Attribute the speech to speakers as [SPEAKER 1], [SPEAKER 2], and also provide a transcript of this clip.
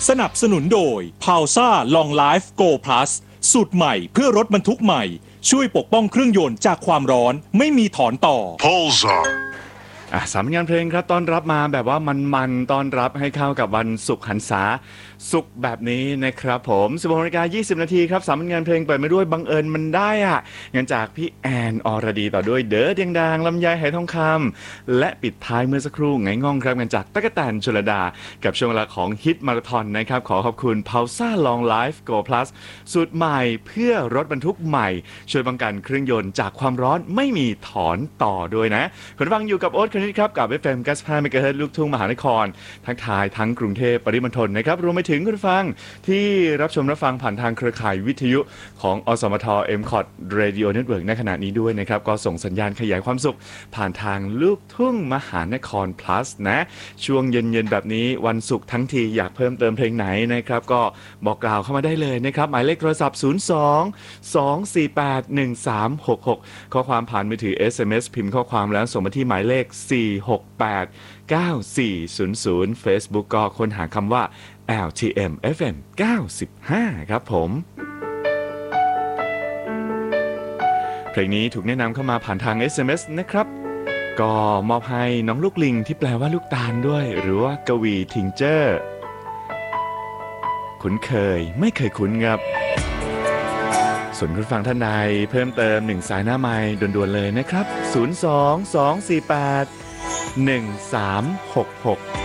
[SPEAKER 1] สนับสนุนโดย p a u s a Long Life Go Plus สูตรใหม่เพื่อรถบรรทุกใหม่ช่วยปกป้องเครื่องยนต์จากความร้อนไม่มีถอนต่อ
[SPEAKER 2] สามงานเพลงครับต้อนรับมาแบบว่ามันต้อนรับให้เข้ากับวันศุกร์หันษาศุกร์แบบนี้นะครับผม16:20 นาทีครับสามงานเพลงเปิดมาด้วยบังเอิญมันได้งานจากพี่แอนอรดีต่อด้วยเด๋อเดียงดังลำไยไหทองคำและปิดท้ายเมื่อสักครู่ไงง่องครับงานจากตั๊กแตนชลดากับช่วงเวลาของฮิตมาราธอนนะครับขอบคุณ p a u s a Long Life Go Plus สูตรใหม่เพื่อรถบรรทุกใหม่ช่วยป้องกันเครื่องยนต์จากความร้อนไม่มีถอนต่อด้วยนะคุณฟังอยู่กับโอ๊ตคณิตครับกับ FM 95 MHz ลูกทุ่งมหานครทั้งทายทั้งกรุงเทพปริมณฑลนะครับรวมไปถึงคุณฟังที่รับชมรับฟังผ่านทางเครือข่ายวิทยุของอสมท MCOT Radio Network ในขณะนี้ด้วยนะครับก็ส่งสัญญาณขยายความสุขผ่านทางลูกทุ่งมหานคร plus นะช่วงเย็นๆแบบนี้วันศุกร์ทั้งทีอยากเพิ่มเติมเพลงไหนนะครับก็บอกกล่าวเข้ามาได้เลยนะครับหมายเลขโทรศัพท์ 02-248-1366 ข้อความผ่านมือถือ SMS พิมพ์ข้อความแล้วส่งมาที่หมายเลข 468-9400 Facebook ก็ค้นหาคำว่า LTM FM 95 ครับผมเพลงนี้ถูกแนะนำเข้ามาผ่านทาง SMS นะครับก็มอบให้น้องลูกลิงที่แปลว่าลูกตาลด้วยหรือว่ากวีทิงเจอร์คุ้นเคยไม่เคยคุ้นครับส่วนคุณฟังท่านใดเพิ่มเติม1สายหน้าไมค์ด่วนๆเลยนะครับ 02-248-1366